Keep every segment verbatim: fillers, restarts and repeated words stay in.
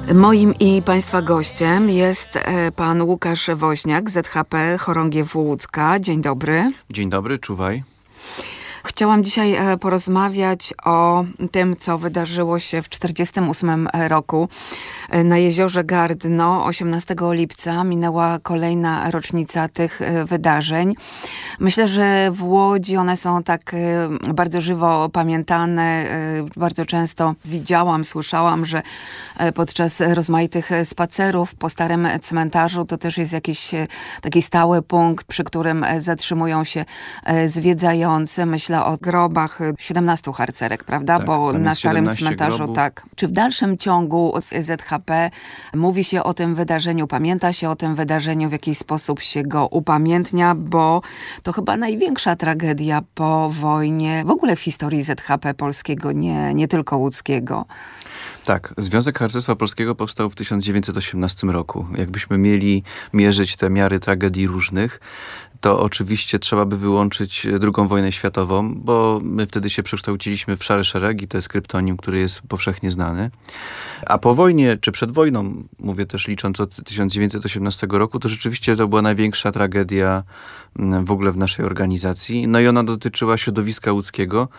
Moim i Państwa gościem jest pan Łukasz Woźniak, Z H P Chorągiew Łódzka. Dzień dobry. Dzień dobry, czuwaj. Chciałam dzisiaj porozmawiać o tym, co wydarzyło się w czterdziestym ósmym roku na jeziorze Gardno. osiemnastego lipca minęła kolejna rocznica tych wydarzeń. Myślę, że w Łodzi one są tak bardzo żywo pamiętane. Bardzo często widziałam, słyszałam, że podczas rozmaitych spacerów po starym cmentarzu to też jest jakiś taki stały punkt, przy którym zatrzymują się zwiedzający. Myślę o grobach siedemnastu harcerek, prawda? Tak, bo na starym cmentarzu grobów. Tak. Czy w dalszym ciągu Z H P mówi się o tym wydarzeniu, pamięta się o tym wydarzeniu, w jakiś sposób się go upamiętnia, bo to chyba największa tragedia po wojnie, w ogóle w historii Z H P polskiego, nie, nie tylko łódzkiego. Tak, Związek Harcerstwa Polskiego powstał w tysiąc dziewięćset osiemnastym roku. Jakbyśmy mieli mierzyć te miary tragedii różnych, to oczywiście trzeba by wyłączyć drugą wojnę światową, bo my wtedy się przekształciliśmy w szare szeregi, to jest kryptonim, który jest powszechnie znany. A po wojnie, czy przed wojną, mówię też licząc od tysiąc dziewięćset osiemnastego roku, to rzeczywiście to była największa tragedia w ogóle w naszej organizacji. No i ona dotyczyła środowiska łódzkiego.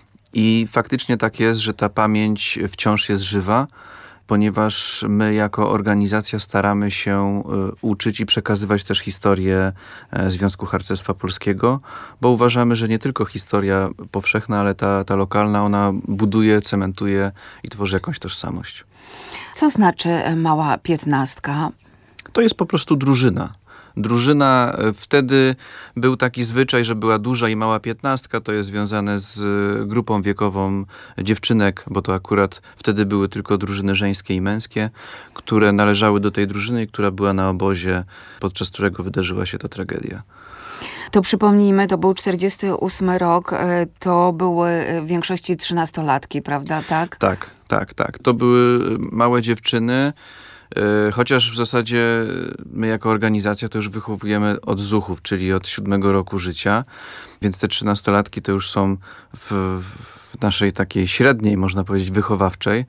I faktycznie tak jest, że ta pamięć wciąż jest żywa, ponieważ my jako organizacja staramy się uczyć i przekazywać też historię Związku Harcerstwa Polskiego, bo uważamy, że nie tylko historia powszechna, ale ta, ta lokalna, ona buduje, cementuje i tworzy jakąś tożsamość. Co znaczy mała piętnastka? To jest po prostu drużyna. Drużyna, wtedy był taki zwyczaj, że była duża i mała piętnastka, to jest związane z grupą wiekową dziewczynek, bo to akurat wtedy były tylko drużyny żeńskie i męskie, które należały do tej drużyny i która była na obozie, podczas którego wydarzyła się ta tragedia. To przypomnijmy, to był czterdziesty ósmy rok, to były w większości trzynastolatki, prawda, tak? Tak, tak, tak. To były małe dziewczyny. Chociaż w zasadzie my jako organizacja to już wychowujemy od zuchów, czyli od siódmego roku życia, więc te trzynastolatki to już są w, w naszej takiej średniej, można powiedzieć, wychowawczej.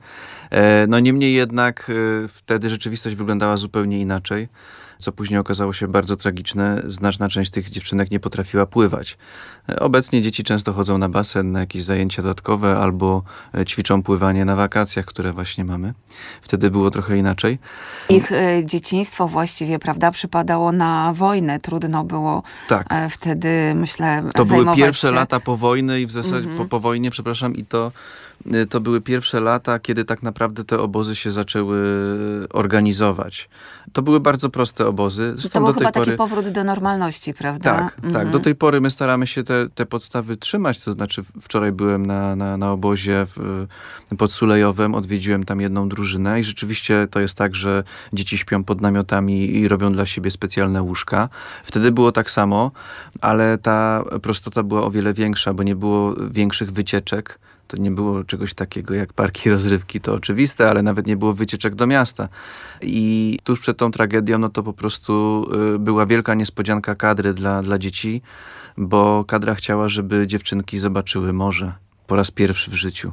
No niemniej jednak wtedy rzeczywistość wyglądała zupełnie inaczej, co później okazało się bardzo tragiczne. Znaczna część tych dziewczynek nie potrafiła pływać. Obecnie dzieci często chodzą na basen, na jakieś zajęcia dodatkowe albo ćwiczą pływanie na wakacjach, które właśnie mamy. Wtedy było trochę inaczej. Ich y, dzieciństwo właściwie, prawda, przypadało na wojnę. Trudno było tak. y, wtedy, myślę, To były pierwsze się... lata po wojnie i w zasadzie mm-hmm. po, po wojnie, przepraszam, i to To były pierwsze lata, kiedy tak naprawdę te obozy się zaczęły organizować. To były bardzo proste obozy. Zresztą to był do tej chyba pory... taki powrót do normalności, prawda? Tak, mhm. tak. Do tej pory my staramy się te, te podstawy trzymać. To znaczy wczoraj byłem na, na, na obozie w, pod Sulejowem, odwiedziłem tam jedną drużynę i rzeczywiście to jest tak, że dzieci śpią pod namiotami i robią dla siebie specjalne łóżka. Wtedy było tak samo, ale ta prostota była o wiele większa, bo nie było większych wycieczek. To nie było czegoś takiego jak parki rozrywki, to oczywiste, ale nawet nie było wycieczek do miasta. I tuż przed tą tragedią, no to po prostu była wielka niespodzianka kadry dla, dla dzieci, bo kadra chciała, żeby dziewczynki zobaczyły morze po raz pierwszy w życiu.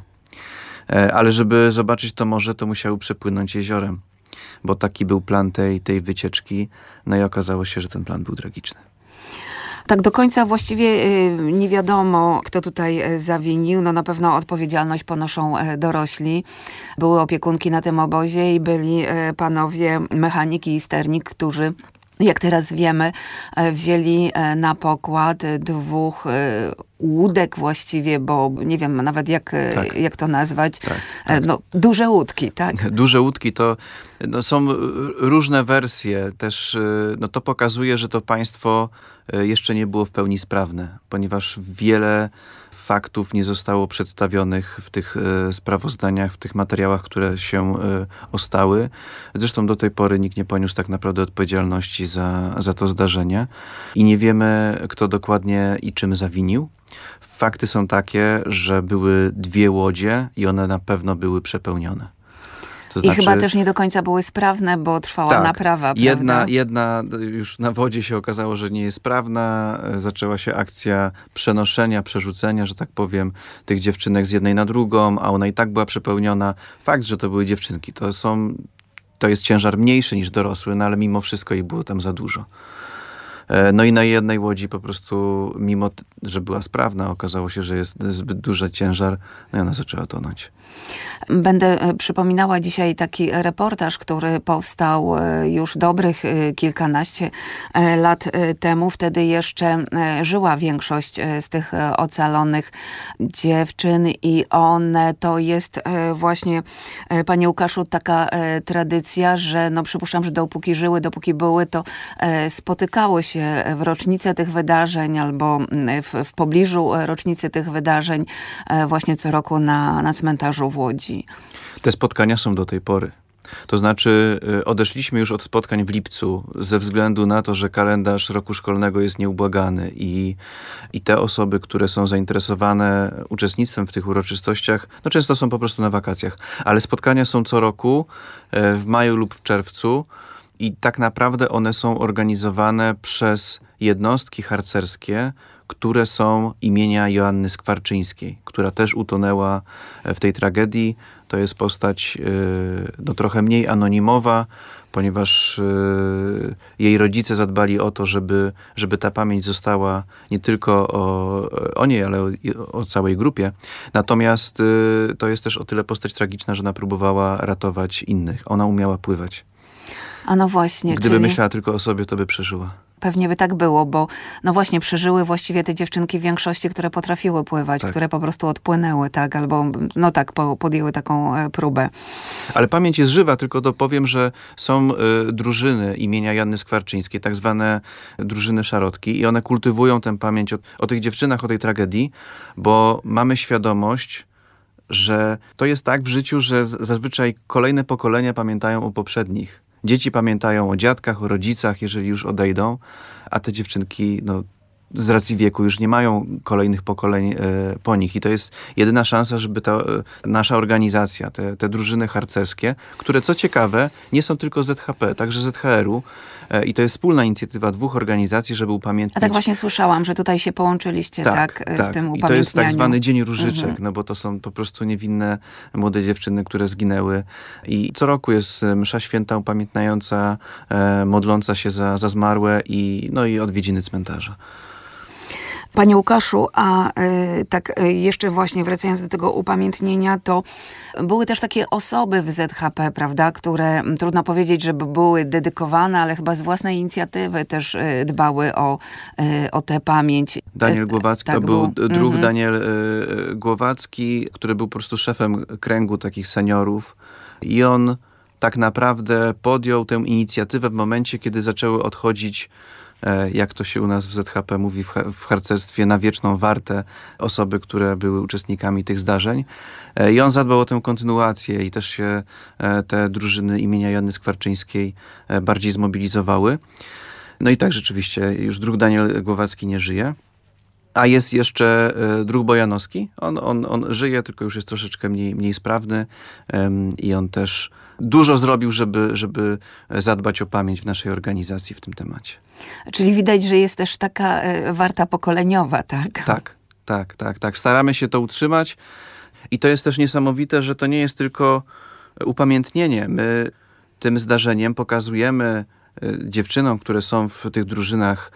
Ale żeby zobaczyć to morze, to musiały przepłynąć jeziorem, bo taki był plan tej, tej wycieczki. No i okazało się, że ten plan był tragiczny. Tak do końca właściwie nie wiadomo, kto tutaj zawinił. No na pewno odpowiedzialność ponoszą dorośli. Były opiekunki na tym obozie i byli panowie mechanik i sternik, którzy, jak teraz wiemy, wzięli na pokład dwóch łódek właściwie, bo nie wiem nawet jak, tak. jak to nazwać. Tak, tak. No, duże łódki, tak? Duże łódki to no, są różne wersje. Też no, to pokazuje, że to państwo jeszcze nie było w pełni sprawne, ponieważ wiele faktów nie zostało przedstawionych w tych e, sprawozdaniach, w tych materiałach, które się e, ostały. Zresztą do tej pory nikt nie poniósł tak naprawdę odpowiedzialności za, za to zdarzenie i nie wiemy, kto dokładnie i czym zawinił. Fakty są takie, że były dwie łodzie i one na pewno były przepełnione. To I znaczy, chyba też nie do końca były sprawne, bo trwała tak, naprawa, jedna, prawda? Jedna już na wodzie się okazało, że nie jest sprawna. Zaczęła się akcja przenoszenia, przerzucenia, że tak powiem, tych dziewczynek z jednej na drugą, a ona i tak była przepełniona. Fakt, że to były dziewczynki, to są to jest ciężar mniejszy niż dorosły, no ale mimo wszystko ich było tam za dużo. No i na jednej łodzi po prostu, mimo że była sprawna, okazało się, że jest zbyt duży ciężar, no i ona zaczęła tonąć. Będę przypominała dzisiaj taki reportaż, który powstał już dobrych kilkanaście lat temu. Wtedy jeszcze żyła większość z tych ocalonych dziewczyn i one to jest właśnie, panie Łukaszu, taka tradycja, że no przypuszczam, że dopóki żyły, dopóki były, to spotykały się w rocznicę tych wydarzeń albo w, w pobliżu rocznicy tych wydarzeń właśnie co roku na, na cmentarzu w Łodzi. Te spotkania są do tej pory. To znaczy odeszliśmy już od spotkań w lipcu ze względu na to, że kalendarz roku szkolnego jest nieubłagany i, i te osoby, które są zainteresowane uczestnictwem w tych uroczystościach, no często są po prostu na wakacjach. Ale spotkania są co roku w maju lub w czerwcu i tak naprawdę one są organizowane przez jednostki harcerskie, które są imienia Joanny Skwarczyńskiej, która też utonęła w tej tragedii. To jest postać no, trochę mniej anonimowa, ponieważ jej rodzice zadbali o to, żeby, żeby ta pamięć została nie tylko o, o niej, ale o, o całej grupie. Natomiast to jest też o tyle postać tragiczna, że ona próbowała ratować innych. Ona umiała pływać. A no właśnie. Gdyby czyli... myślała tylko o sobie, to by przeżyła. Pewnie by tak było, bo no właśnie przeżyły właściwie te dziewczynki w większości, które potrafiły pływać, tak. które po prostu odpłynęły, tak, albo no tak, po, podjęły taką e, próbę. Ale pamięć jest żywa, tylko dopowiem, że są y, drużyny imienia Joanny Skwarczyńskiej, tak zwane drużyny szarotki i one kultywują tę pamięć o, o tych dziewczynach, o tej tragedii, bo mamy świadomość, że to jest tak w życiu, że z, zazwyczaj kolejne pokolenia pamiętają o poprzednich. Dzieci pamiętają o dziadkach, o rodzicach, jeżeli już odejdą, a te dziewczynki no, z racji wieku już nie mają kolejnych pokoleń e, po nich. I to jest jedyna szansa, żeby ta e, nasza organizacja, te, te drużyny harcerskie, które co ciekawe nie są tylko z Z H P, także z Z H R u e, i to jest wspólna inicjatywa dwóch organizacji, żeby upamiętnić. A tak właśnie słyszałam, że tutaj się połączyliście tak, tak, tak. w tym upamiętnianiu. I to jest tak zwany Dzień Różyczek, mhm. no bo to są po prostu niewinne młode dziewczyny, które zginęły. I co roku jest msza święta upamiętniająca, e, modląca się za, za zmarłe i, no i odwiedziny cmentarza. Panie Łukaszu, a y, tak y, jeszcze właśnie wracając do tego upamiętnienia, to były też takie osoby w Z H P, prawda, które trudno powiedzieć, żeby były dedykowane, ale chyba z własnej inicjatywy też y, dbały o, y, o tę pamięć. Daniel Głowacki, tak to był, był druh mm-hmm. Daniel y, Głowacki, który był po prostu szefem kręgu takich seniorów i on tak naprawdę podjął tę inicjatywę w momencie, kiedy zaczęły odchodzić, jak to się u nas w Z H P mówi w harcerstwie, na wieczną wartę osoby, które były uczestnikami tych zdarzeń. I on zadbał o tę kontynuację i też się te drużyny imienia Joanny Skwarczyńskiej bardziej zmobilizowały. No i tak rzeczywiście, już druh Daniel Głowacki nie żyje. A jest jeszcze druh Bojanowski. On, on, on żyje, tylko już jest troszeczkę mniej, mniej sprawny um, i on też dużo zrobił, żeby, żeby zadbać o pamięć w naszej organizacji w tym temacie. Czyli widać, że jest też taka y, warta pokoleniowa, tak? Tak, tak, tak, tak. Staramy się to utrzymać i to jest też niesamowite, że to nie jest tylko upamiętnienie. My tym zdarzeniem pokazujemy dziewczynom, które są w tych drużynach,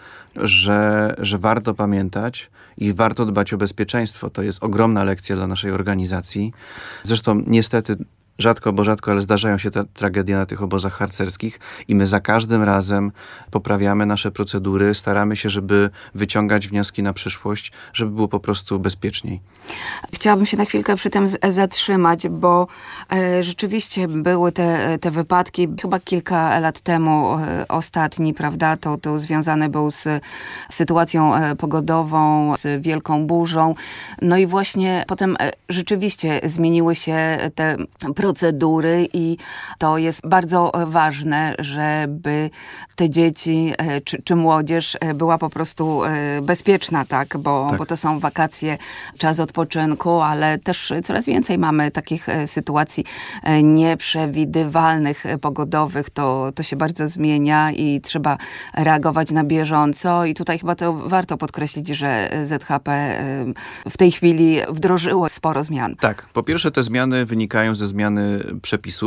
że, że warto pamiętać i warto dbać o bezpieczeństwo. To jest ogromna lekcja dla naszej organizacji. Zresztą niestety rzadko, bo rzadko, ale zdarzają się te tragedie na tych obozach harcerskich i my za każdym razem poprawiamy nasze procedury, staramy się, żeby wyciągać wnioski na przyszłość, żeby było po prostu bezpieczniej. Chciałabym się na chwilkę przy tym z- zatrzymać, bo e, rzeczywiście były te, te wypadki, chyba kilka lat temu e, ostatni, prawda, to, to związany był z sytuacją e, pogodową, z wielką burzą. No i właśnie potem e, rzeczywiście zmieniły się te procedury i to jest bardzo ważne, żeby te dzieci e, czy, czy młodzież e, była po prostu e, bezpieczna, tak? Bo, tak, bo to są wakacje, czas odpoczynku, ale też coraz więcej mamy takich e, sytuacji e, nieprzewidywalnych, e, pogodowych. To, to się bardzo zmienia i trzeba reagować na bieżąco i tutaj chyba to warto podkreślić, że Z H P e, w tej chwili wdrożyło sporo zmian. Tak. Po pierwsze te zmiany wynikają ze zmiany przepisów.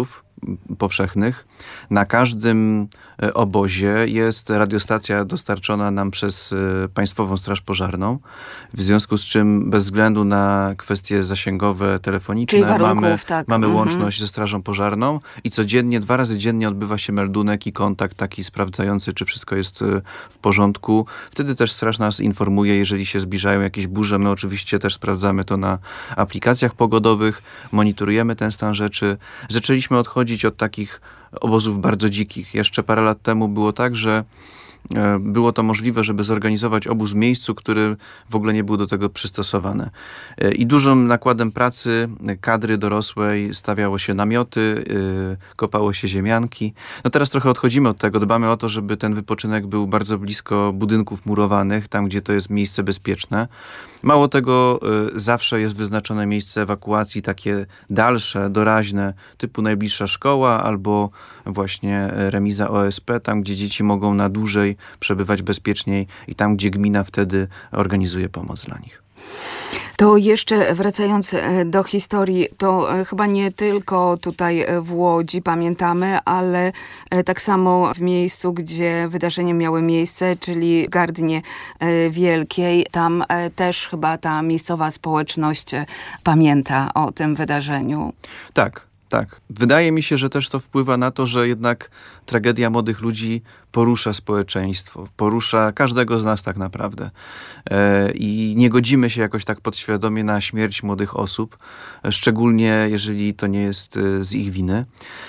powszechnych. Na każdym obozie jest radiostacja dostarczona nam przez Państwową Straż Pożarną, w związku z czym bez względu na kwestie zasięgowe, telefoniczne Czyli warunków, mamy, tak. mamy Mhm. łączność ze Strażą Pożarną i codziennie, dwa razy dziennie odbywa się meldunek i kontakt taki sprawdzający, czy wszystko jest w porządku. Wtedy też straż nas informuje, jeżeli się zbliżają jakieś burze. My oczywiście też sprawdzamy to na aplikacjach pogodowych, monitorujemy ten stan rzeczy. Zaczęliśmy odchodzić od takich obozów bardzo dzikich. Jeszcze parę lat temu było tak, że było to możliwe, żeby zorganizować obóz w miejscu, który w ogóle nie był do tego przystosowany. I dużym nakładem pracy kadry dorosłej stawiało się namioty, kopało się ziemianki. No teraz trochę odchodzimy od tego, dbamy o to, żeby ten wypoczynek był bardzo blisko budynków murowanych, tam gdzie to jest miejsce bezpieczne. Mało tego, zawsze jest wyznaczone miejsce ewakuacji, takie dalsze, doraźne, typu najbliższa szkoła albo właśnie remiza O S P, tam gdzie dzieci mogą na dłużej przebywać bezpieczniej i tam, gdzie gmina wtedy organizuje pomoc dla nich. To jeszcze wracając do historii, to chyba nie tylko tutaj w Łodzi pamiętamy, ale tak samo w miejscu, gdzie wydarzenia miały miejsce, czyli w Gardnie Wielkiej, tam też chyba ta miejscowa społeczność pamięta o tym wydarzeniu. Tak. Tak. Wydaje mi się, że też to wpływa na to, że jednak tragedia młodych ludzi porusza społeczeństwo, porusza każdego z nas tak naprawdę. E, I nie godzimy się jakoś tak podświadomie na śmierć młodych osób, szczególnie jeżeli to nie jest z ich winy.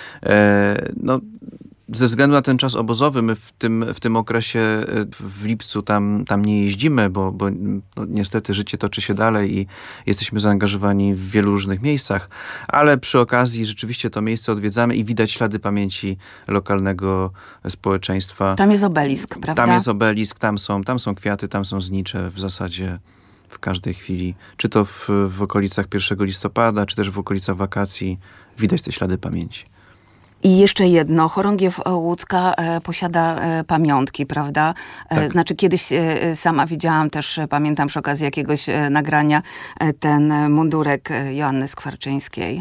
E, no, ze względu na ten czas obozowy, my w tym, w tym okresie w lipcu tam, tam nie jeździmy, bo, bo no, niestety życie toczy się dalej i jesteśmy zaangażowani w wielu różnych miejscach, ale przy okazji rzeczywiście to miejsce odwiedzamy i widać ślady pamięci lokalnego społeczeństwa. Tam jest obelisk, prawda? Tam jest obelisk, tam są, tam są kwiaty, tam są znicze w zasadzie w każdej chwili. Czy to w, w okolicach pierwszego listopada, czy też w okolicach wakacji widać te ślady pamięci. I jeszcze jedno, Chorągiew Łódzka e, posiada e, pamiątki, prawda? E, Tak. Znaczy kiedyś e, sama widziałam też, e, pamiętam przy okazji jakiegoś e, nagrania, e, ten mundurek e, Joanny Skwarczyńskiej.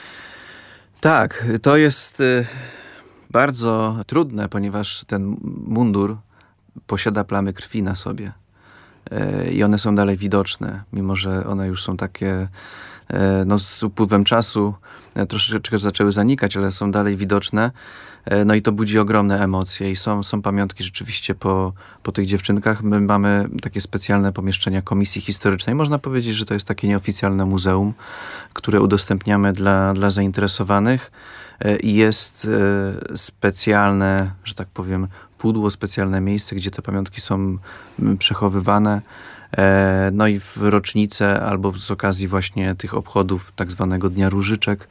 Tak, to jest y, bardzo trudne, ponieważ ten mundur posiada plamy krwi na sobie. Y, I one są dalej widoczne, mimo że one już są takie no, z upływem czasu troszeczkę zaczęły zanikać, ale są dalej widoczne. No i to budzi ogromne emocje i są, są pamiątki rzeczywiście po, po tych dziewczynkach. My mamy takie specjalne pomieszczenia Komisji Historycznej. Można powiedzieć, że to jest takie nieoficjalne muzeum, które udostępniamy dla, dla zainteresowanych i jest specjalne, że tak powiem, pudło, specjalne miejsce, gdzie te pamiątki są przechowywane. No i w rocznicę albo z okazji właśnie tych obchodów tak zwanego Dnia Różyczek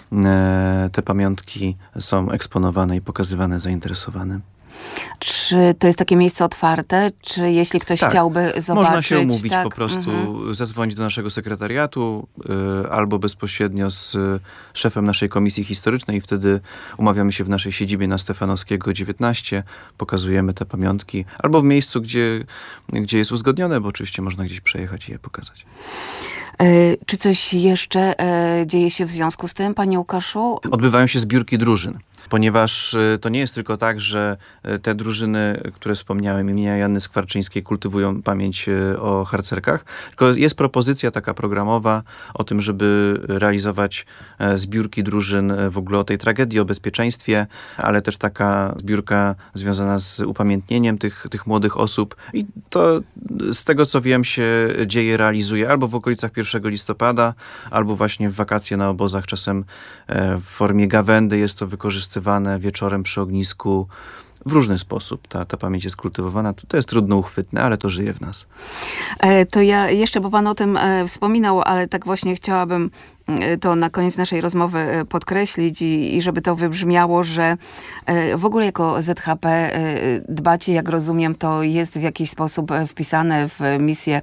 te pamiątki są eksponowane i pokazywane zainteresowanym. Czy to jest takie miejsce otwarte? Czy jeśli ktoś tak, chciałby zobaczyć... można się umówić tak? po prostu, mhm. zadzwonić do naszego sekretariatu y, albo bezpośrednio z y, szefem naszej komisji historycznej i wtedy umawiamy się w naszej siedzibie na Stefanowskiego dziewiętnaście, pokazujemy te pamiątki albo w miejscu, gdzie, gdzie jest uzgodnione, bo oczywiście można gdzieś przejechać i je pokazać. Czy coś jeszcze dzieje się w związku z tym, panie Łukaszu? Odbywają się zbiórki drużyn, ponieważ to nie jest tylko tak, że te drużyny, które wspomniałem, imienia Joanny Skwarczyńskiej, kultywują pamięć o harcerkach, tylko jest propozycja taka programowa o tym, żeby realizować zbiórki drużyn w ogóle o tej tragedii, o bezpieczeństwie, ale też taka zbiórka związana z upamiętnieniem tych, tych młodych osób i to z tego, co wiem, się dzieje, realizuje albo w okolicach pierwszego listopada, albo właśnie w wakacje na obozach, czasem w formie gawędy jest to wykorzystywane wieczorem przy ognisku. W różny sposób ta, ta pamięć jest kultywowana. To jest trudno uchwytne, ale to żyje w nas. To ja jeszcze, bo pan o tym wspominał, ale tak właśnie chciałabym to na koniec naszej rozmowy podkreślić i, i żeby to wybrzmiało, że w ogóle jako Z H P dbacie, jak rozumiem, to jest w jakiś sposób wpisane w misję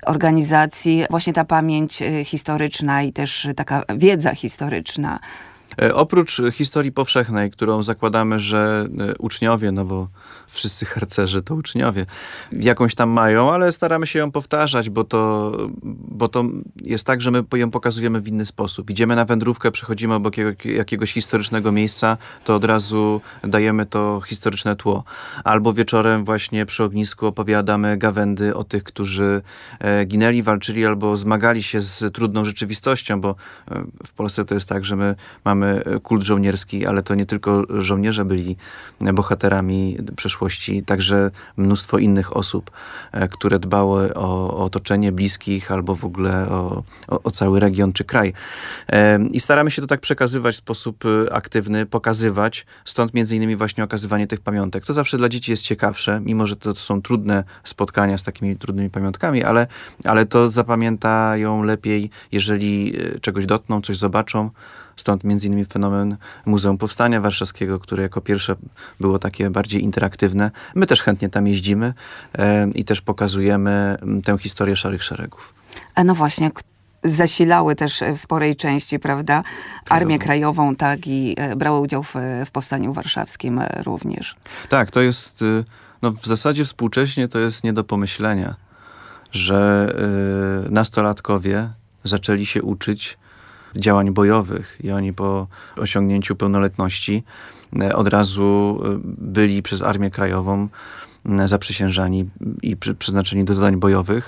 organizacji właśnie ta pamięć historyczna i też taka wiedza historyczna. Oprócz historii powszechnej, którą zakładamy, że uczniowie, no bo wszyscy harcerze to uczniowie, jakąś tam mają, ale staramy się ją powtarzać, bo to, bo to jest tak, że my ją pokazujemy w inny sposób. Idziemy na wędrówkę, przechodzimy obok jakiegoś historycznego miejsca, to od razu dajemy to historyczne tło. Albo wieczorem właśnie przy ognisku opowiadamy gawędy o tych, którzy ginęli, walczyli albo zmagali się z trudną rzeczywistością, bo w Polsce to jest tak, że my mamy kult żołnierski, ale to nie tylko żołnierze byli bohaterami przeszłości, także mnóstwo innych osób, które dbały o, o otoczenie bliskich albo w ogóle o, o, o cały region czy kraj. I staramy się to tak przekazywać w sposób aktywny, pokazywać, stąd między innymi właśnie okazywanie tych pamiątek. To zawsze dla dzieci jest ciekawsze, mimo że to są trudne spotkania z takimi trudnymi pamiątkami, ale, ale to zapamiętają lepiej, jeżeli czegoś dotkną, coś zobaczą. Stąd między innymi fenomen Muzeum Powstania Warszawskiego, które jako pierwsze było takie bardziej interaktywne. My też chętnie tam jeździmy e, i też pokazujemy tę historię Szarych Szeregów. A no właśnie, zasilały też w sporej części, prawda, Armię Krajową, tak, i brały udział w, w Powstaniu Warszawskim również. Tak, to jest, no w zasadzie współcześnie to jest nie do pomyślenia, że y, nastolatkowie zaczęli się uczyć działań bojowych i oni po osiągnięciu pełnoletności od razu byli przez Armię Krajową zaprzysiężani i przeznaczeni do zadań bojowych,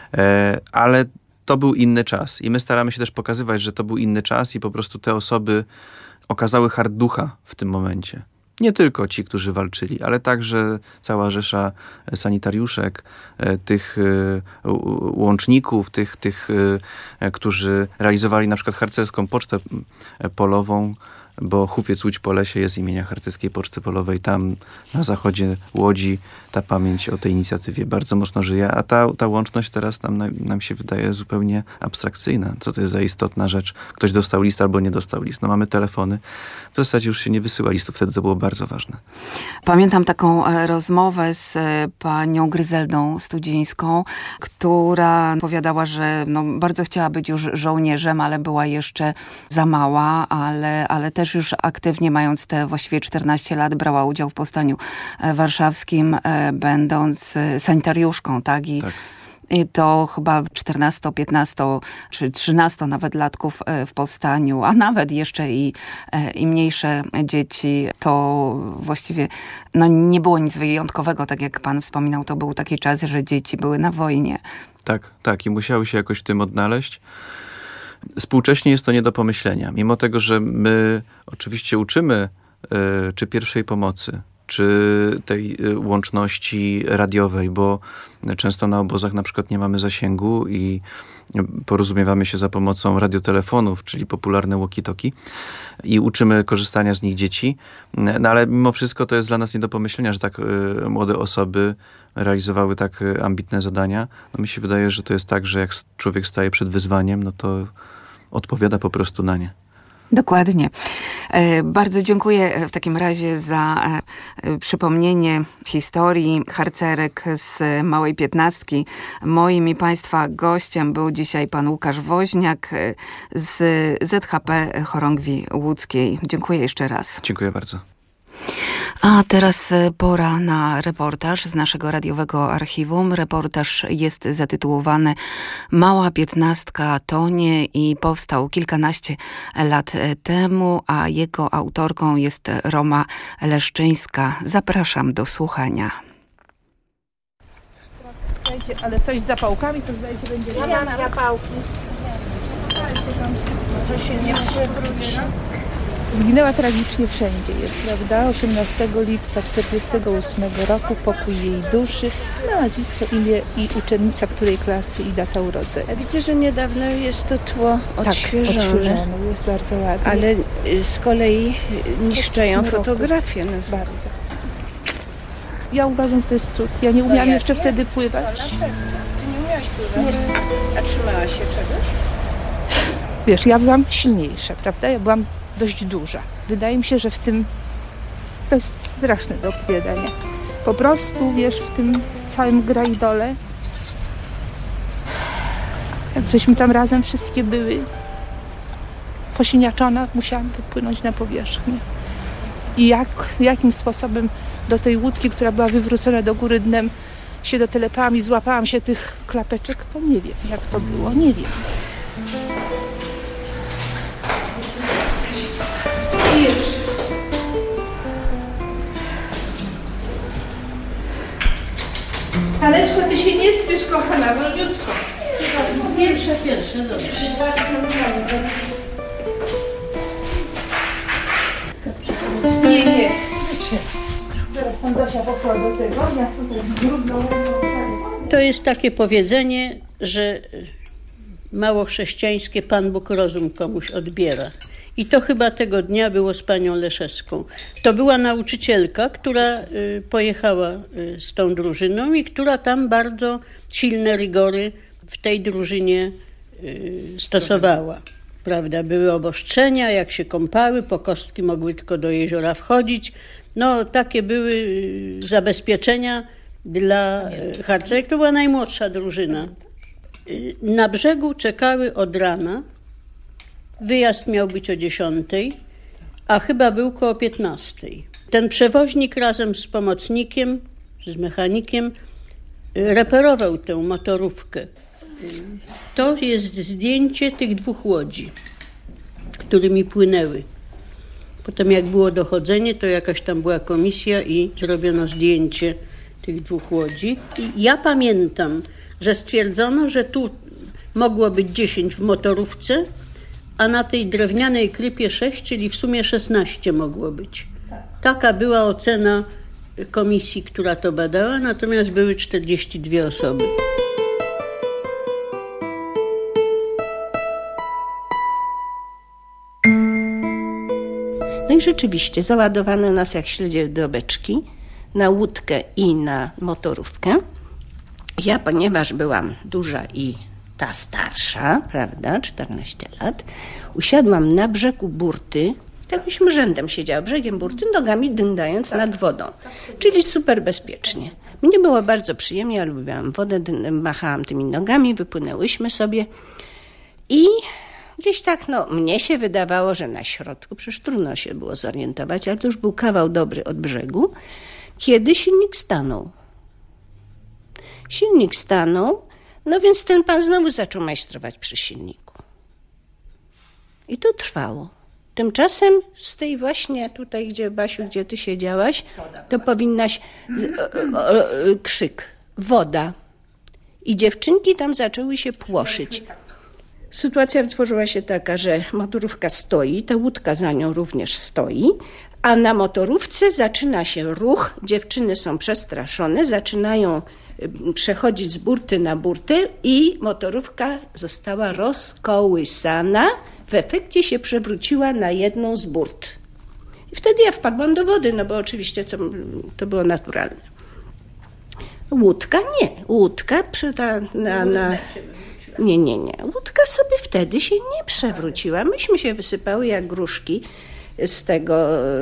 ale to był inny czas i my staramy się też pokazywać, że to był inny czas i po prostu te osoby okazały hart ducha w tym momencie. Nie tylko ci, którzy walczyli, ale także cała rzesza sanitariuszek, tych łączników, tych, tych, którzy realizowali na przykład harcerską pocztę polową, bo Hufiec Łódź po lesie jest imienia harcerskiej poczty polowej. Tam na zachodzie Łodzi ta pamięć o tej inicjatywie bardzo mocno żyje, a ta, ta łączność teraz nam, nam się wydaje zupełnie abstrakcyjna. Co to jest za istotna rzecz? Ktoś dostał list albo nie dostał list. No mamy telefony. W zasadzie już się nie wysyła listów. Wtedy to było bardzo ważne. Pamiętam taką rozmowę z panią Gryzeldą Studzińską, która powiadała, że no, bardzo chciała być już żołnierzem, ale była jeszcze za mała, ale, ale też też już aktywnie, mając te właściwie czternaście lat, brała udział w Powstaniu Warszawskim, będąc sanitariuszką, tak? I, tak. I to chyba czternaście, piętnaście czy trzynaście nawet latków w Powstaniu, a nawet jeszcze i, i mniejsze dzieci, to właściwie no, nie było nic wyjątkowego, tak jak pan wspominał, to był taki czas, że dzieci były na wojnie. Tak, tak i musiały się jakoś w tym odnaleźć. Współcześnie jest to nie do pomyślenia. Mimo tego, że my oczywiście uczymy y, czy pierwszej pomocy, czy tej y, łączności radiowej, bo często na obozach na przykład nie mamy zasięgu i porozumiewamy się za pomocą radiotelefonów, czyli popularne walkie-talkie i uczymy korzystania z nich dzieci. No ale mimo wszystko to jest dla nas nie do pomyślenia, że tak y, młode osoby realizowały tak ambitne zadania. No mi się wydaje, że to jest tak, że jak człowiek staje przed wyzwaniem, no to odpowiada po prostu na nie. Dokładnie. Bardzo dziękuję w takim razie za przypomnienie historii harcerek z Małej Piętnastki. Moim i państwa gościem był dzisiaj pan Łukasz Woźniak z Z H P Chorągwi Łódzkiej. Dziękuję jeszcze raz. Dziękuję bardzo. A teraz pora na reportaż z naszego radiowego archiwum. Reportaż jest zatytułowany Mała Piętnastka tonie i powstał kilkanaście lat temu, a jego autorką jest Roma Leszczyńska. Zapraszam do słuchania. Ale coś z zapałkami to zdaje się będzie... Ja mam zapałki. Może się nie przewróci. Zginęła tragicznie wszędzie jest, prawda? osiemnastego lipca czterdziestego ósmego roku, pokój jej duszy, na nazwisko, imię i uczennica której klasy i data urodzenia. Widzę, że niedawno jest to tło odświeżone. Tak, odświeżone, jest bardzo ładnie. Ale z kolei niszczają fotografię. No. Bardzo. Ja uważam, że to jest cud. Ja nie umiałam no jeszcze nie? wtedy pływać. Ty nie umiałaś pływać? Nie. A trzymałaś się czegoś? Wiesz, ja byłam silniejsza, prawda? Ja byłam dość duża. Wydaje mi się, że w tym to jest straszne do opowiadania. Po prostu, wiesz, w tym całym grajdole, jak żeśmy tam razem wszystkie były, posiniaczona, musiałam wypłynąć na powierzchnię. I jak, jakim sposobem do tej łódki, która była wywrócona do góry dnem, się dotelepałam i złapałam się tych klapeczek, to nie wiem, jak to było, nie wiem. I już. Aleczko, ty się nie spiesz, kochana, wolniutko. Pierwsze, pierwsze, dobrze. Nie, nie. Teraz tam Dosia poszła do tego, ja tutaj brudną. To jest takie powiedzenie, że mało chrześcijańskie Pan Bóg rozum komuś odbiera. I to chyba tego dnia było z panią Leszewską. To była nauczycielka, która y, pojechała y, z tą drużyną i która tam bardzo silne rygory w tej drużynie y, stosowała. Prawda? Były obostrzenia, jak się kąpały, po kostki mogły tylko do jeziora wchodzić. No, takie były y, zabezpieczenia dla y, harcerek. To była najmłodsza drużyna. Y, na brzegu czekały od rana. Wyjazd miał być o dziesiątej, a chyba był koło piętnastej. Ten przewoźnik razem z pomocnikiem, z mechanikiem reperował tę motorówkę. To jest zdjęcie tych dwóch łodzi, którymi płynęły. Potem jak było dochodzenie, to jakaś tam była komisja i zrobiono zdjęcie tych dwóch łodzi. I ja pamiętam, że stwierdzono, że tu mogło być dziesięć w motorówce, a na tej drewnianej krypie sześć, czyli w sumie szesnaście mogło być. Taka była ocena komisji, która to badała, natomiast były czterdzieści dwie osoby. No i rzeczywiście załadowano nas jak śledzie do beczki na łódkę i na motorówkę. Ja, ponieważ byłam duża i ta starsza, prawda, czternaście lat, usiadłam na brzegu burty, jakimś rzędem siedziała brzegiem burty, nogami dyndając nad wodą, czyli super bezpiecznie. Mnie było bardzo przyjemnie, ja lubiłam wodę, machałam tymi nogami, wypłynęłyśmy sobie i gdzieś tak, no, mnie się wydawało, że na środku, przecież trudno się było zorientować, ale to już był kawał dobry od brzegu, kiedy silnik stanął. Silnik stanął, no więc ten pan znowu zaczął majstrować przy silniku. I to trwało. Tymczasem z tej właśnie tutaj, gdzie Basiu, gdzie ty siedziałaś, to powinnaś z, o, o, o, krzyk, woda. I dziewczynki tam zaczęły się płoszyć. Sytuacja wytworzyła się taka, że motorówka stoi, ta łódka za nią również stoi, a na motorówce zaczyna się ruch, dziewczyny są przestraszone, zaczynają przechodzić z burty na burtę i motorówka została rozkołysana, w efekcie się przewróciła na jedną z burt. I wtedy ja wpadłam do wody, no bo oczywiście co, to było naturalne. Łódka nie, łódka przy ta, na, na... Nie, nie, nie. Łódka sobie wtedy się nie przewróciła. Myśmy się wysypały jak gruszki z tego,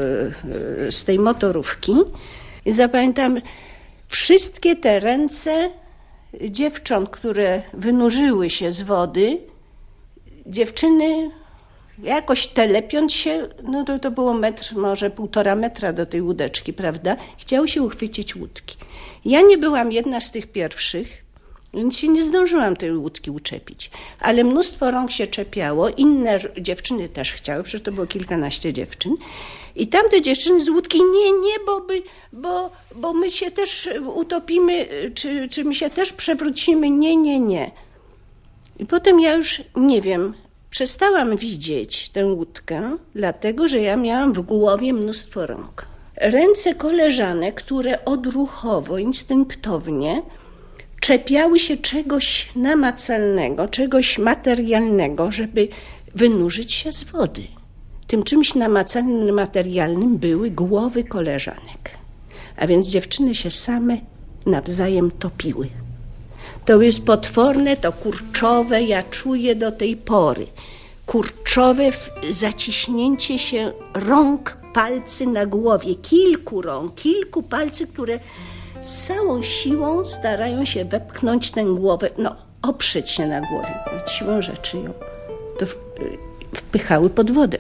z tej motorówki. I zapamiętam wszystkie te ręce dziewcząt, które wynurzyły się z wody, dziewczyny jakoś telepiąc się, no to, to było metr, może półtora metra do tej łódeczki, prawda? Chciały się uchwycić łódki. Ja nie byłam jedna z tych pierwszych, więc się nie zdążyłam tej łódki uczepić. Ale mnóstwo rąk się czepiało, inne dziewczyny też chciały, przecież to było kilkanaście dziewczyn. I tamte dziewczyny z łódki, nie, nie, bo, by, bo, bo my się też utopimy, czy, czy my się też przewrócimy, nie, nie, nie. I potem ja już, nie wiem, przestałam widzieć tę łódkę, dlatego, że ja miałam w głowie mnóstwo rąk. Ręce koleżanek, które odruchowo, instynktownie czepiały się czegoś namacalnego, czegoś materialnego, żeby wynurzyć się z wody. Tym czymś namacalnym, materialnym były głowy koleżanek. A więc dziewczyny się same nawzajem topiły. To jest potworne, to kurczowe, ja czuję do tej pory. Kurczowe zaciśnięcie się rąk, palcy na głowie, kilku rąk, kilku palcy, które z całą siłą starają się wepchnąć tę głowę, no oprzeć się na głowie, siłą rzeczy ją. To, wpychały pod wodę.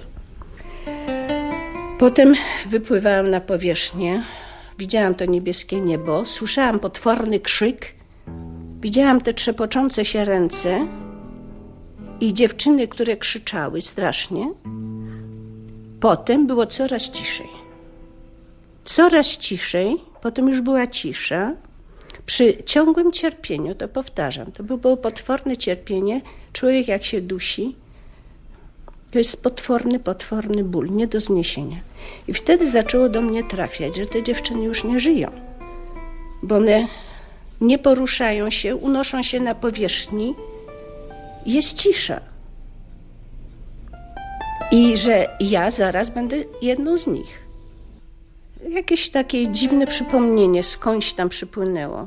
Potem wypływałam na powierzchnię, widziałam to niebieskie niebo, słyszałam potworny krzyk, widziałam te trzepoczące się ręce i dziewczyny, które krzyczały strasznie. Potem było coraz ciszej. Coraz ciszej, potem już była cisza. Przy ciągłym cierpieniu, to powtarzam, to było potworne cierpienie. Człowiek jak się dusi, to jest potworny, potworny ból, nie do zniesienia. I wtedy zaczęło do mnie trafiać, że te dziewczyny już nie żyją, bo one nie poruszają się, unoszą się na powierzchni, jest cisza. I że ja zaraz będę jedną z nich. Jakieś takie dziwne przypomnienie skądś tam przypłynęło,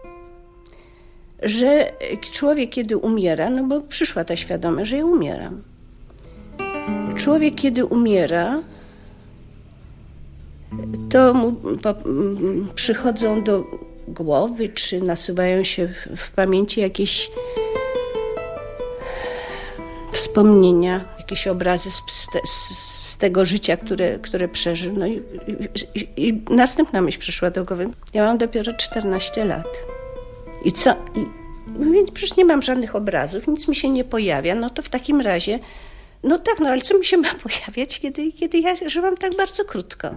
że człowiek, kiedy umiera, no bo przyszła ta świadomość, że ja umieram. Człowiek, kiedy umiera, to mu po, przychodzą do głowy, czy nasuwają się w, w pamięci jakieś wspomnienia, jakieś obrazy z, z, z tego życia, które, które przeżył. No i, i, i następna myśl przyszła do głowy. Ja mam dopiero czternaście lat. I co? I, no, przecież nie mam żadnych obrazów, nic mi się nie pojawia. No to w takim razie, no tak, no ale co mi się ma pojawiać, kiedy, kiedy ja żyłam tak bardzo krótko?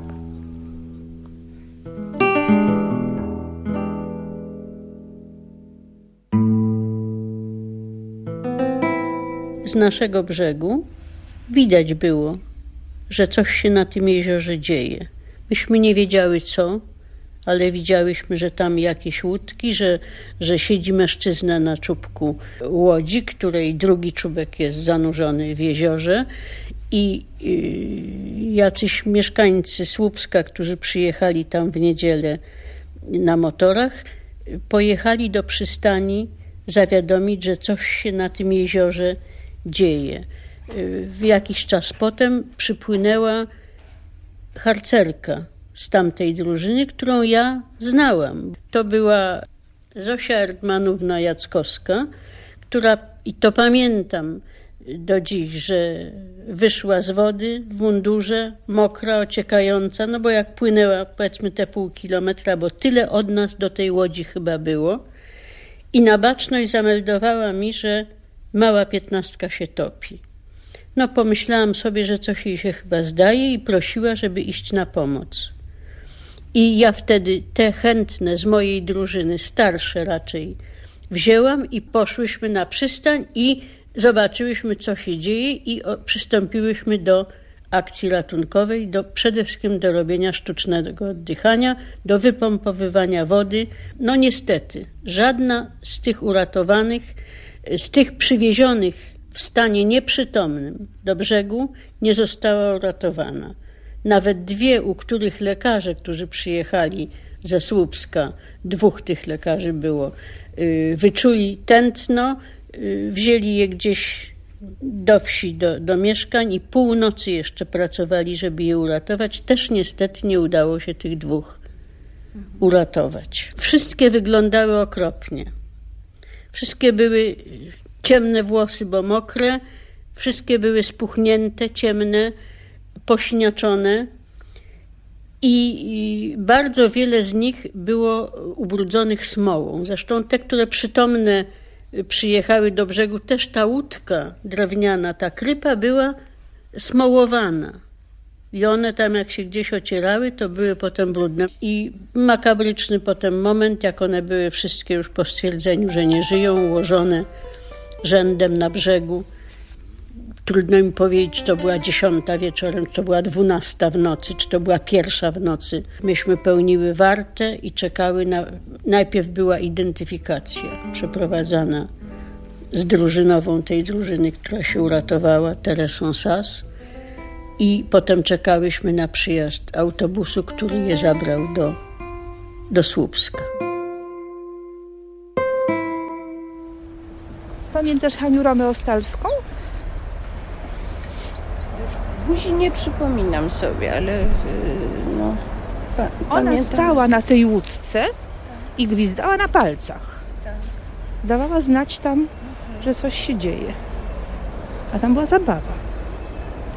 Z naszego brzegu widać było, że coś się na tym jeziorze dzieje. Myśmy nie wiedziały co, ale widziałyśmy, że tam jakieś łódki, że, że siedzi mężczyzna na czubku łodzi, której drugi czubek jest zanurzony w jeziorze i yy, jacyś mieszkańcy Słupska, którzy przyjechali tam w niedzielę na motorach, pojechali do przystani zawiadomić, że coś się na tym jeziorze dzieje. W jakiś czas potem przypłynęła harcerka z tamtej drużyny, którą ja znałam. To była Zosia Erdmanówna-Jackowska, która, i to pamiętam do dziś, że wyszła z wody w mundurze, mokra, ociekająca, no bo jak płynęła powiedzmy te pół kilometra, bo tyle od nas do tej łodzi chyba było, i na baczność zameldowała mi, że mała piętnastka się topi. No pomyślałam sobie, że coś jej się chyba zdaje i prosiła, żeby iść na pomoc. I ja wtedy te chętne z mojej drużyny, starsze raczej, wzięłam i poszłyśmy na przystań i zobaczyłyśmy, co się dzieje i przystąpiłyśmy do akcji ratunkowej, do, przede wszystkim do robienia sztucznego oddychania, do wypompowywania wody. No niestety, żadna z tych uratowanych, z tych przywiezionych w stanie nieprzytomnym do brzegu nie została uratowana. Nawet dwie, u których lekarze, którzy przyjechali ze Słupska, dwóch tych lekarzy było, wyczuli tętno, wzięli je gdzieś do wsi, do, do mieszkań i północy jeszcze pracowali, żeby je uratować. Też niestety nie udało się tych dwóch uratować. Wszystkie wyglądały okropnie. Wszystkie były ciemne włosy, bo mokre, wszystkie były spuchnięte, ciemne, pośniaczone i, i bardzo wiele z nich było ubrudzonych smołą. Zresztą te, które przytomne przyjechały do brzegu, też ta łódka drewniana, ta krypa była smołowana. I one tam jak się gdzieś ocierały, to były potem brudne. I makabryczny potem moment, jak one były wszystkie już po stwierdzeniu, że nie żyją, ułożone rzędem na brzegu. Trudno mi powiedzieć, czy to była dziesiąta wieczorem, czy to była dwunasta w nocy, czy to była pierwsza w nocy. Myśmy pełniły wartę i czekały na... Najpierw była identyfikacja przeprowadzana z drużynową tej drużyny, która się uratowała, Teresą Sas. I potem czekałyśmy na przyjazd autobusu, który je zabrał do, do Słupska. Pamiętasz Haniu Romeo Stalską? Buzi nie przypominam sobie, ale no, pa, Ona pamiętam. stała na tej łódce i gwizdała na palcach. Dawała znać tam, że coś się dzieje. A tam była zabawa.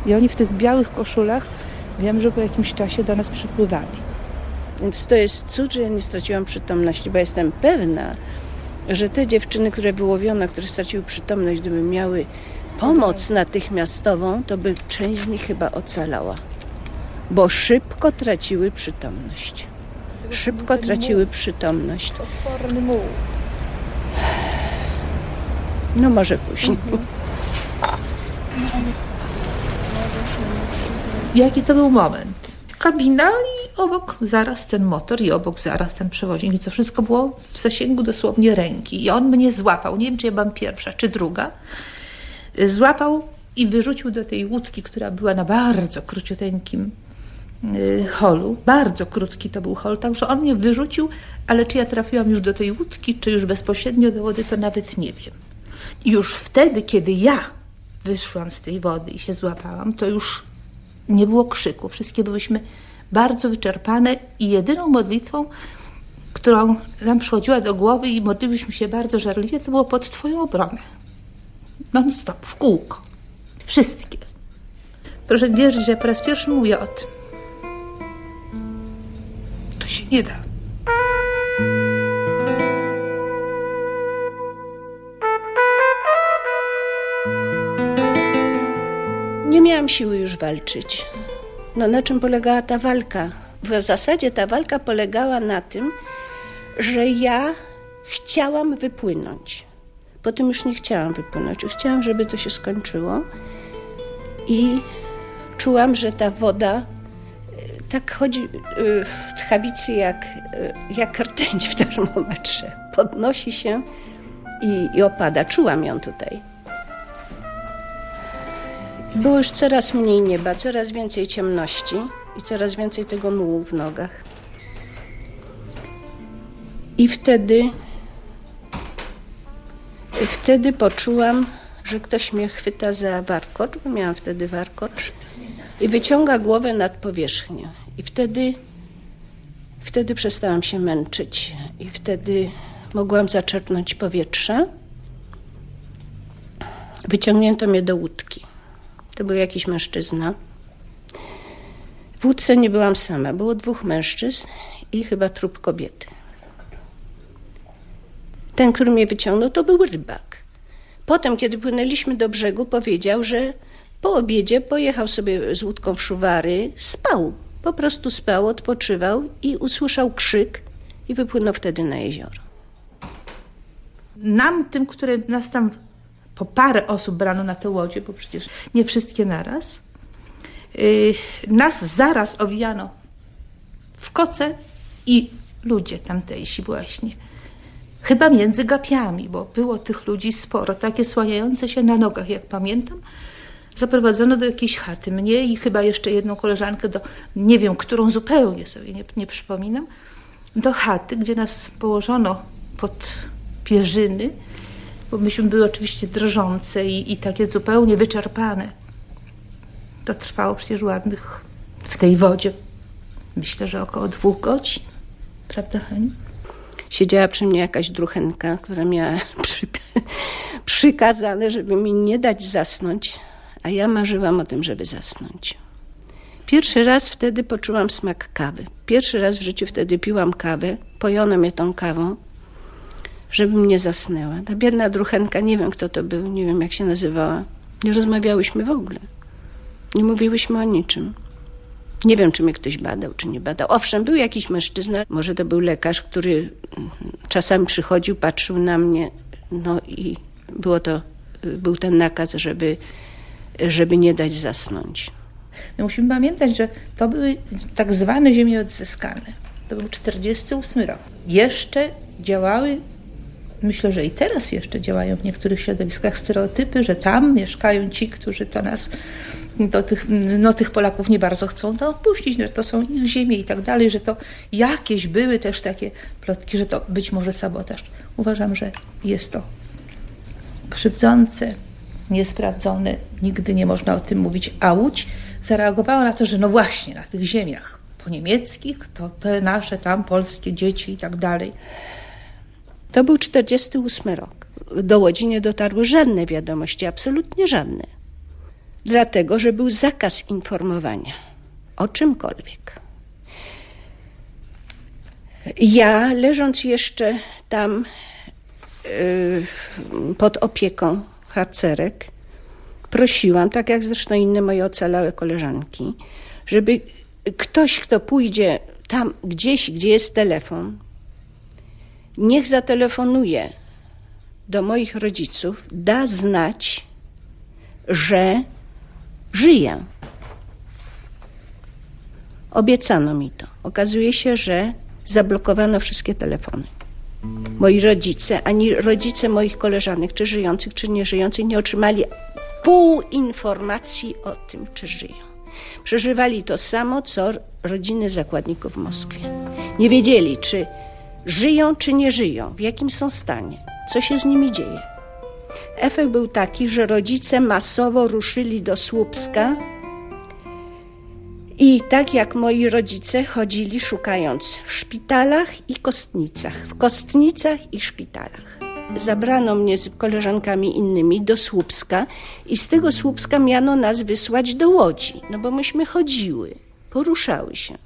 I oni w tych białych koszulach, wiem, że po jakimś czasie do nas przypływali. Więc to jest cud, że ja nie straciłam przytomności, bo jestem pewna, że te dziewczyny, które wyłowiono, które straciły przytomność, gdyby miały pomoc natychmiastową, to by część z nich chyba ocalała. Bo szybko traciły przytomność. Szybko traciły przytomność. Potworny muł. No może później. Jaki to był moment? Kabina i obok zaraz ten motor i obok zaraz ten przewoźnik. I to wszystko było w zasięgu dosłownie ręki. I on mnie złapał. Nie wiem, czy ja byłam pierwsza, czy druga. Złapał i wyrzucił do tej łódki, która była na bardzo króciuteńkim holu. Bardzo krótki to był hol, także on mnie wyrzucił, ale czy ja trafiłam już do tej łódki, czy już bezpośrednio do wody, to nawet nie wiem. I już wtedy, kiedy ja wyszłam z tej wody i się złapałam, to już nie było krzyku. Wszystkie byłyśmy bardzo wyczerpane i jedyną modlitwą, którą nam przychodziła do głowy i modliłyśmy się bardzo żarliwie, to było pod Twoją obronę. Non stop, w kółko. Wszystkie. Proszę wierzyć, że ja po raz pierwszy mówię o tym. To się nie da. Nie miałam siły już walczyć. No na czym polegała ta walka? W zasadzie ta walka polegała na tym, że ja chciałam wypłynąć. Potem już nie chciałam wypłynąć. Chciałam, żeby to się skończyło. I czułam, że ta woda tak chodzi w tchawicy jak, jak rtęć w termometrze. Podnosi się i, i opada. Czułam ją tutaj. Było już coraz mniej nieba, coraz więcej ciemności i coraz więcej tego mułu w nogach. I wtedy, wtedy poczułam, że ktoś mnie chwyta za warkocz, bo miałam wtedy warkocz, i wyciąga głowę nad powierzchnię. I wtedy, wtedy przestałam się męczyć i wtedy mogłam zaczerpnąć powietrza. Wyciągnięto mnie do łódki. To był jakiś mężczyzna. W łódce nie byłam sama. Było dwóch mężczyzn i chyba trup kobiety. Ten, który mnie wyciągnął, to był rybak. Potem, kiedy płynęliśmy do brzegu, powiedział, że po obiedzie pojechał sobie z łódką w Szuwary, spał. Po prostu spał, odpoczywał i usłyszał krzyk i wypłynął wtedy na jezioro. Nam, tym, które nas tam po parę osób brano na tę łodzie, bo przecież nie wszystkie naraz, yy, nas zaraz owijano w koce i ludzie tamtejsi właśnie. Chyba między gapiami, bo było tych ludzi sporo, takie słaniające się na nogach, jak pamiętam. Zaprowadzono do jakiejś chaty mnie i chyba jeszcze jedną koleżankę do, nie wiem, którą zupełnie sobie nie, nie przypominam, do chaty, gdzie nas położono pod pierzyny, bo myśmy były oczywiście drżące i, i takie zupełnie wyczerpane. To trwało przecież ładnych w tej wodzie, myślę, że około dwóch godzin. Prawda, Heniu? Siedziała przy mnie jakaś druchenka, która miała przy, przykazane, żeby mi nie dać zasnąć, a ja marzyłam o tym, żeby zasnąć. Pierwszy raz wtedy poczułam smak kawy. Pierwszy raz w życiu wtedy piłam kawę, pojono mnie tą kawą, żebym nie zasnęła. Ta biedna druchenka, nie wiem kto to był, nie wiem jak się nazywała. Nie rozmawiałyśmy w ogóle. Nie mówiłyśmy o niczym. Nie wiem, czy mnie ktoś badał, czy nie badał. Owszem, był jakiś mężczyzna, może to był lekarz, który czasami przychodził, patrzył na mnie, no i było to, był ten nakaz, żeby, żeby nie dać zasnąć. My musimy pamiętać, że to były tak zwane ziemie odzyskane. To był czterdziesty ósmy rok. Jeszcze działały, myślę, że i teraz jeszcze działają w niektórych środowiskach stereotypy, że tam mieszkają ci, którzy to nas, do tych, no tych Polaków nie bardzo chcą tam wpuścić, że to są ich ziemie i tak dalej, że to jakieś były też takie plotki, że to być może sabotaż. Uważam, że jest to krzywdzące, niesprawdzone, nigdy nie można o tym mówić, a Łódź zareagowała na to, że no właśnie na tych ziemiach po niemieckich, to te nasze tam polskie dzieci i tak dalej. To był czterdziesty ósmy rok. Do Łodzi nie dotarły żadne wiadomości, absolutnie żadne. dlatego że był zakaz informowania o czymkolwiek. Ja, leżąc jeszcze tam yy, pod opieką harcerek, prosiłam, tak jak zresztą inne moje ocalałe koleżanki, żeby ktoś, kto pójdzie tam gdzieś, gdzie jest telefon, niech zatelefonuje do moich rodziców, da znać, że żyję. Obiecano mi to. Okazuje się, że zablokowano wszystkie telefony. Moi rodzice, ani rodzice moich koleżanek, czy żyjących, czy nieżyjących, nie otrzymali pół informacji o tym, czy żyją. Przeżywali to samo, co rodziny zakładników w Moskwie. Nie wiedzieli, czy żyją, czy nie żyją, w jakim są stanie, co się z nimi dzieje. Efekt był taki, że rodzice masowo ruszyli do Słupska i tak jak moi rodzice chodzili szukając w szpitalach i kostnicach, w kostnicach i szpitalach. Zabrano mnie z koleżankami innymi do Słupska i z tego Słupska miano nas wysłać do Łodzi, no bo myśmy chodziły, poruszały się.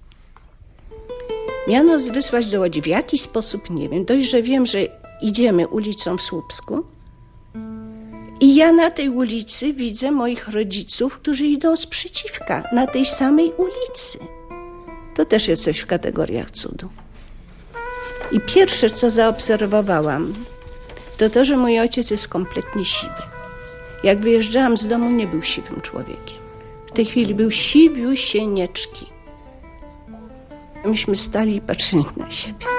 Miano nas wysłać do Łodzi. W jaki sposób, nie wiem. Dość, że wiem, że idziemy ulicą w Słupsku i ja na tej ulicy widzę moich rodziców, którzy idą sprzeciwka, na tej samej ulicy. To też jest coś w kategoriach cudu. I pierwsze, co zaobserwowałam, to to, że mój ojciec jest kompletnie siwy. Jak wyjeżdżałam z domu, nie był siwym człowiekiem. W tej chwili był siwiusieńeczki. Myśmy stali i patrzyli na siebie.